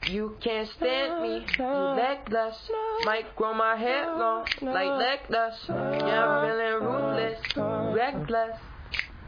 You can't stand me, you legless. Might grow my hair long like leg dust. Yeah, I'm feeling ruthless, reckless.